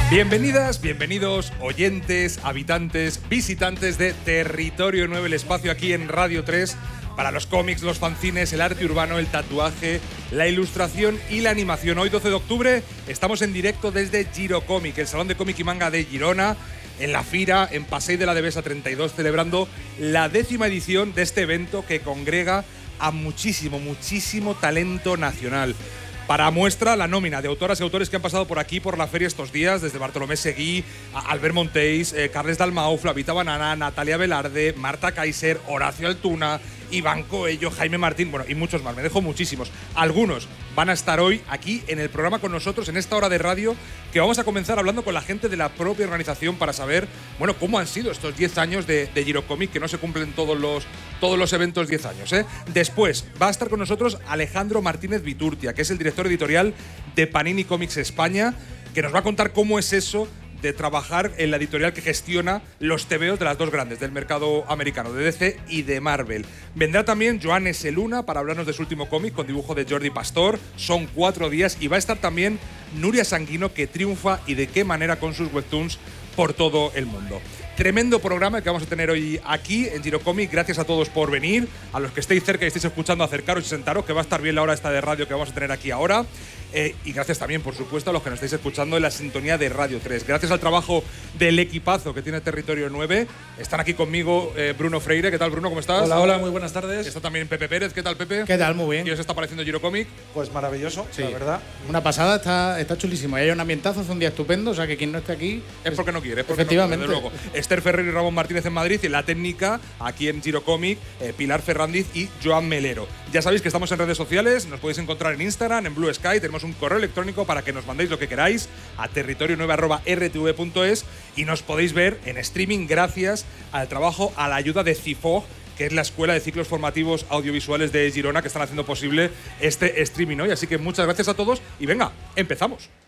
Bienvenidas, bienvenidos, oyentes, habitantes, visitantes de Territorio 9, el espacio aquí en Radio 3 para los cómics, los fanzines, el arte urbano, el tatuaje, la ilustración y la animación. Hoy, 12 de octubre, estamos en directo desde Girocomic, el salón de cómic y manga de Girona, en la Fira, en Pasei de la Devesa 32, celebrando la 10ª edición de este evento que congrega a muchísimo talento nacional. Para muestra, la nómina de autoras y autores que han pasado por aquí, por la feria estos días, desde Bartolomé Seguí, Albert Montéis, Carles Dalmau, Flavita Banana, Natalia Velarde, Marta Kaiser, Horacio Altuna, Iván Coello, Jaime Martín, bueno, y muchos más, me dejo muchísimos. Algunos van a estar hoy aquí en el programa con nosotros, en esta hora de radio, que vamos a comenzar hablando con la gente de la propia organización para saber, bueno, cómo han sido estos 10 años de Girocomic, que no se cumplen todos los eventos 10 años, ¿eh? Después va a estar con nosotros Alejandro Martínez Viturtia, que es el director editorial de Panini Comics España, que nos va a contar cómo es eso de trabajar en la editorial que gestiona los tebeos de las dos grandes del mercado americano, de DC y de Marvel. Vendrá también Joan S. Luna para hablarnos de su último cómic con dibujo de Jordi Pastor. Son 4 días y va a estar también Nuria Sanguino, que triunfa y de qué manera con sus webtoons por todo el mundo. Tremendo programa que vamos a tener hoy aquí en Girocomic. Gracias a todos por venir. A los que estéis cerca y estéis escuchando, acercaros y sentaros, que va a estar bien la hora esta de radio que vamos a tener aquí ahora. Y gracias también, por supuesto, a los que nos estáis escuchando en la sintonía de Radio 3. Gracias al trabajo del equipazo que tiene Territorio 9. Están aquí conmigo Bruno Freire. ¿Qué tal, Bruno? ¿Cómo estás? Hola, muy buenas tardes. Está también Pepe Pérez. ¿Qué tal, Pepe? ¿Qué tal? Muy bien. ¿Qué os está pareciendo Girocomic? Pues maravilloso, sí, la verdad. Una pasada, está chulísimo. Hay un ambientazo, hace un día estupendo, o sea que quien no esté aquí… Es porque no quiere, es porque efectivamente. No quiere, desde luego. Esther Ferrer y Ramón Martínez en Madrid, y en la técnica, aquí en Girocomic, Pilar Ferrandiz y Joan Melero. Ya sabéis que estamos en redes sociales, nos podéis encontrar en Instagram, en Blue Sky, tenemos un correo electrónico para que nos mandéis lo que queráis a territorio9@rtv.es, y nos podéis ver en streaming gracias al trabajo, a la ayuda de CIFOG, que es la Escuela de Ciclos Formativos Audiovisuales de Girona, que están haciendo posible este streaming hoy. Así que muchas gracias a todos y venga, empezamos.